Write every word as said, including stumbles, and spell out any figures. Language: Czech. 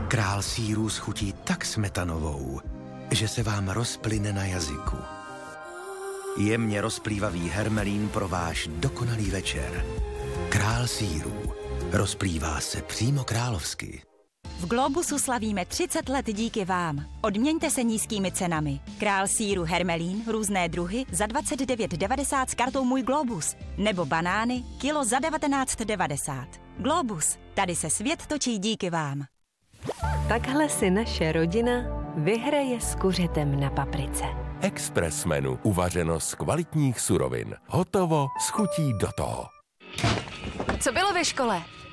Král sýrů schutí tak smetanovou, že se vám rozplyne na jazyku. Jemně rozplývavý hermelín pro váš dokonalý večer. Král sýrů. Rozplývá se přímo královsky. V Globusu slavíme třicet let díky vám. Odměňte se nízkými cenami. Král sýru hermelín, různé druhy za dvacet devět devadesát s kartou Můj Globus. Nebo banány, kilo za devatenáct devadesát. Globus, tady se svět točí díky vám. Takhle si naše rodina vyhraje s kuřetem na paprice. Express menu, uvařeno z kvalitních surovin. Hotovo, s chutí do toho. Co bylo ve škole?